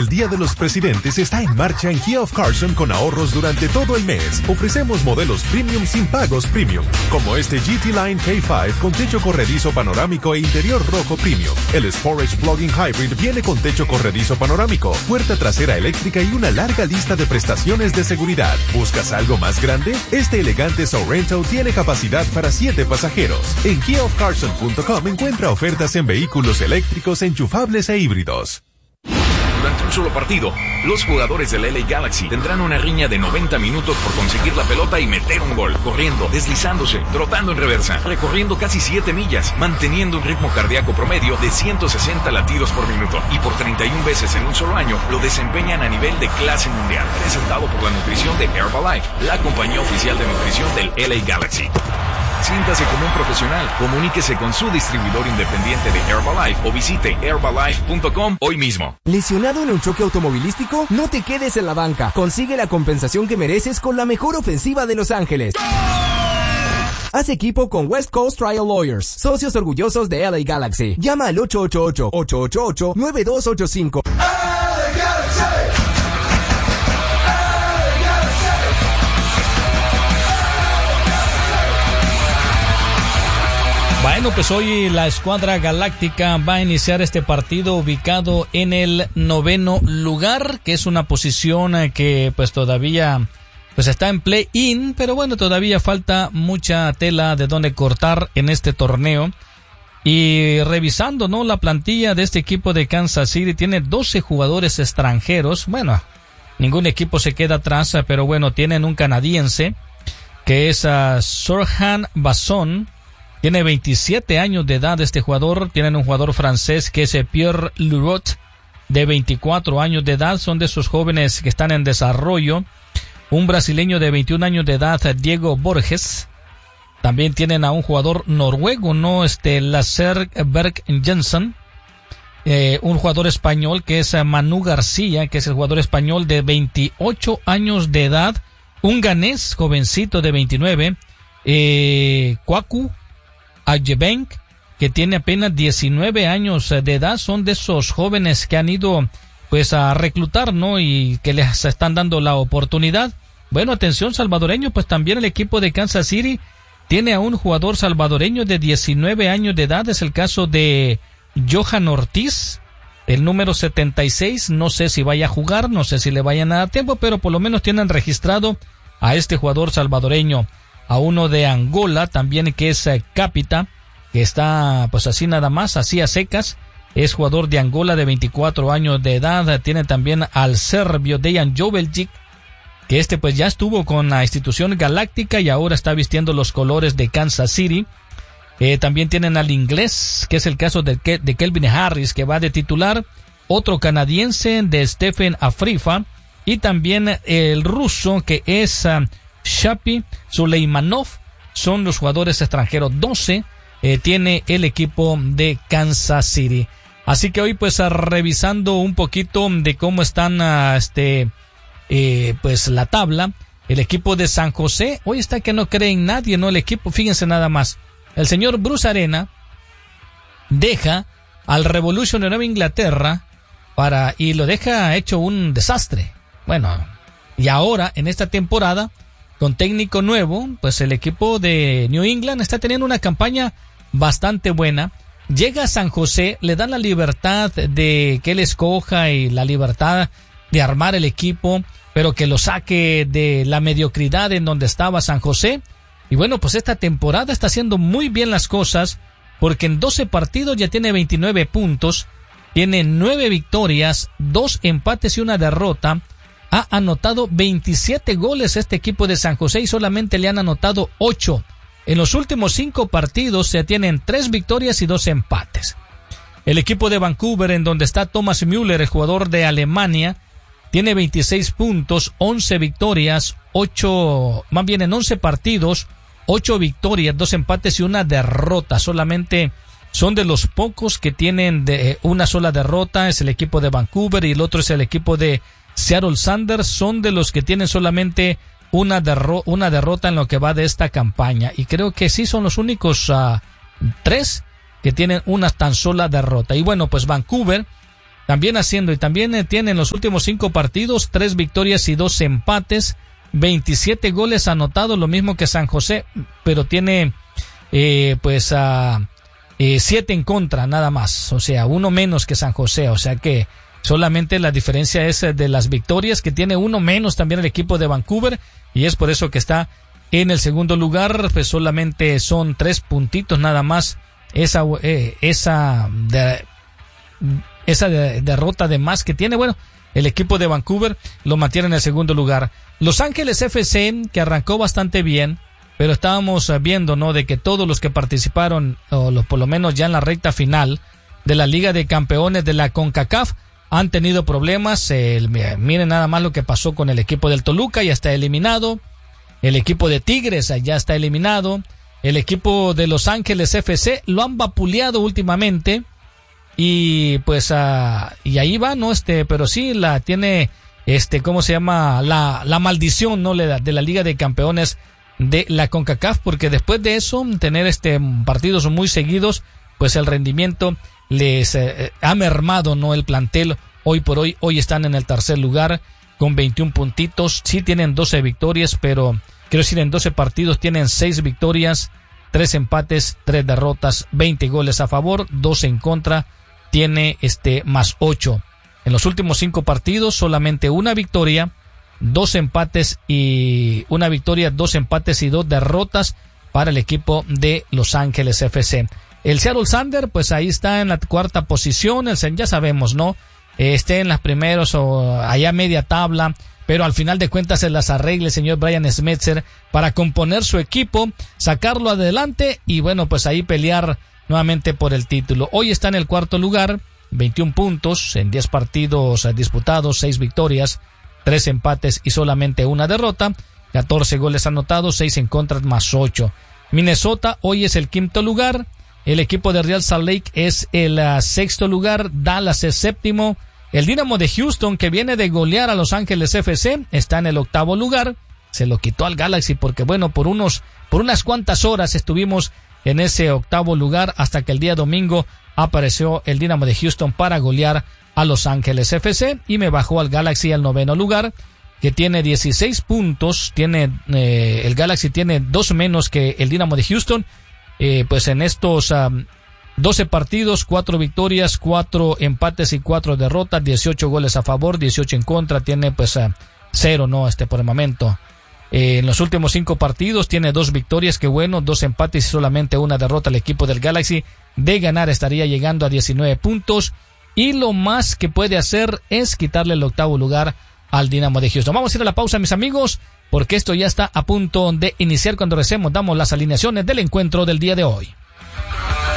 El Día de los Presidentes está en marcha en Kia of Carson con ahorros durante todo el mes. Ofrecemos modelos premium sin pagos premium, como este GT Line K5 con techo corredizo panorámico e interior rojo premium. El Sportage Plug-in Hybrid viene con techo corredizo panorámico, puerta trasera eléctrica y una larga lista de prestaciones de seguridad. ¿Buscas algo más grande? Este elegante Sorrento tiene capacidad para 7 pasajeros. En KiaofCarson.com encuentra ofertas en vehículos eléctricos, enchufables e híbridos. Durante un solo partido, los jugadores del LA Galaxy tendrán una riña de 90 minutos por conseguir la pelota y meter un gol, corriendo, deslizándose, trotando en reversa, recorriendo casi 7 millas, manteniendo un ritmo cardíaco promedio de 160 latidos por minuto, y por 31 veces en un solo año lo desempeñan a nivel de clase mundial, presentado por la nutrición de Herbalife, la compañía oficial de nutrición del LA Galaxy. Siéntase como un profesional. Comuníquese con su distribuidor independiente de Herbalife o visite Herbalife.com hoy mismo. ¿Lesionado en un choque automovilístico? No te quedes en la banca. Consigue la compensación que mereces con la mejor ofensiva de Los Ángeles. Haz equipo con West Coast Trial Lawyers, socios orgullosos de LA Galaxy. Llama al 888-888-9285. Bueno, pues hoy la escuadra galáctica va a iniciar este partido ubicado en el 9º lugar, que es una posición que pues todavía pues está en play-in, pero bueno, todavía falta mucha tela de donde cortar en este torneo. Y revisando, ¿no?, la plantilla de este equipo de Kansas City, tiene 12 jugadores extranjeros. Bueno, ningún equipo se queda atrás, pero bueno, tienen un canadiense que es Sorhan Basson. Tiene 27 años de edad este jugador. Tienen un jugador francés que es Pierre Leroux, de 24 años de edad. Son de esos jóvenes que están en desarrollo. Un brasileño de 21 años de edad, Diego Borges. También tienen a un jugador noruego, ¿no? Lazer Berg Jensen. Un jugador español que es Manu García, que es el jugador español de 28 años de edad. Un ganés jovencito de 29. Kwaku Ajebank, que tiene apenas 19 años de edad. Son de esos jóvenes que han ido pues a reclutar, ¿no?, y que les están dando la oportunidad. Bueno, atención, salvadoreño, pues también el equipo de Kansas City tiene a un jugador salvadoreño de 19 años de edad. Es el caso de Johan Ortiz, el número 76. No sé si vaya a jugar, no sé si le vayan a dar tiempo, pero por lo menos tienen registrado a este jugador salvadoreño. A uno de Angola también, que es Capita, que está pues así nada más, así a secas. Es jugador de Angola de 24 años de edad. Tiene también al serbio Dejan Joveljic, que pues ya estuvo con la institución galáctica y ahora está vistiendo los colores de Kansas City. También tienen al inglés, que es el caso de Kelvin Harris, que va de titular. Otro canadiense de Stephen Afrifa. Y también el ruso, que es Shapi Suleimanov. Son los jugadores extranjeros. 12 tiene el equipo de Kansas City. Así que hoy pues revisando un poquito de cómo están pues la tabla. El equipo de San José hoy está que no cree en nadie, ¿no? El equipo, fíjense nada más, el señor Bruce Arena deja al Revolution de Nueva Inglaterra y lo deja hecho un desastre. Bueno, y ahora en esta temporada con técnico nuevo, pues el equipo de New England está teniendo una campaña bastante buena. Llega a San José, le dan la libertad de que él escoja y la libertad de armar el equipo, pero que lo saque de la mediocridad en donde estaba San José. Y bueno, pues esta temporada está haciendo muy bien las cosas, porque en 12 partidos ya tiene 29 puntos, tiene 9 victorias, 2 empates y una derrota. Ha anotado 27 goles este equipo de San José y solamente le han anotado 8. En los últimos 5 partidos se tienen 3 victorias y 2 empates. El equipo de Vancouver, en donde está Thomas Müller, el jugador de Alemania, tiene 26 puntos, 11 victorias, 11 partidos, 8 victorias, 2 empates y una derrota. Solamente son de los pocos que tienen de una sola derrota. Es el equipo de Vancouver y el otro es el equipo de Seattle Sounders. Son de los que tienen solamente una derrota en lo que va de esta campaña. Y creo que sí son los únicos 3 que tienen una tan sola derrota. Y bueno, pues Vancouver también haciendo, y también tiene en los últimos 5 partidos 3 victorias y 2 empates, 27 goles anotados, lo mismo que San José, pero tiene 7 en contra nada más, o sea, 1 menos que San José, o sea que solamente la diferencia es de las victorias, que tiene 1 menos también el equipo de Vancouver, y es por eso que está en el segundo lugar. Pues solamente son 3 puntitos nada más esa derrota de más que tiene. Bueno, el equipo de Vancouver lo mantiene en el segundo lugar. Los Ángeles FC, que arrancó bastante bien, pero estábamos viendo, ¿no?, de que todos los que participaron, por lo menos ya en la recta final de la Liga de Campeones de la CONCACAF, han tenido problemas. Miren nada más lo que pasó con el equipo del Toluca, ya está eliminado. El equipo de Tigres ya está eliminado. El equipo de Los Ángeles FC lo han vapuleado últimamente. Y pues, y ahí va, ¿no? Pero sí tiene, ¿cómo se llama? La maldición, ¿no?, de la Liga de Campeones de la CONCACAF, porque después de eso, tener partidos muy seguidos, pues el rendimiento les ha mermado, ¿no?, el plantel. Hoy por hoy están en el tercer lugar con 21 puntitos. Sí tienen 12 victorias, pero quiero decir, en 12 partidos tienen 6 victorias, 3 empates, 3 derrotas, 20 goles a favor, 2 en contra. Tiene más 8. En los últimos 5 partidos, solamente 1 victoria, 2 empates y 1 victoria, 2 empates y 2 derrotas para el equipo de Los Ángeles FC. El Seattle Sander, pues ahí está en la 4ª posición. Ya sabemos, ¿no? En las primeros o allá media tabla, pero al final de cuentas se las arregle el señor Brian Schmetzer para componer su equipo, sacarlo adelante y bueno, pues ahí pelear nuevamente por el título. Hoy está en el 4º lugar, 21 puntos en 10 partidos disputados, 6 victorias, 3 empates y solamente 1 derrota, 14 goles anotados, 6 en contra más 8. Minnesota hoy es el 5º lugar. El equipo de Real Salt Lake es el 6º lugar, Dallas es 7º, el Dynamo de Houston, que viene de golear a Los Ángeles FC, está en el 8º lugar, se lo quitó al Galaxy porque bueno, por unas cuantas horas estuvimos en ese 8º lugar hasta que el día domingo apareció el Dynamo de Houston para golear a Los Ángeles FC y me bajó al Galaxy al 9º lugar, que tiene 16 puntos, el Galaxy tiene 2 menos que el Dynamo de Houston. Pues en estos 12 partidos, 4 victorias, 4 empates y 4 derrotas, 18 goles a favor, 18 en contra, tiene pues 0, ¿no? Por el momento. En los últimos 5 partidos tiene 2 victorias, que bueno, 2 empates y solamente 1 derrota. El equipo del Galaxy, de ganar, estaría llegando a 19 puntos y lo más que puede hacer es quitarle el 8º lugar al Dynamo de Houston. Vamos a ir a la pausa, mis amigos, porque esto ya está a punto de iniciar. Cuando regresemos damos las alineaciones del encuentro del día de hoy.